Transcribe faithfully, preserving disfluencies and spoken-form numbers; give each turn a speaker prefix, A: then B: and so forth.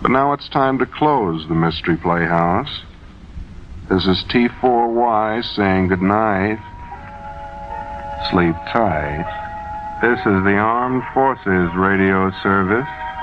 A: But now it's time to close the Mystery Playhouse. This is T four Y saying goodnight. Sleep tight. This is the Armed Forces Radio Service.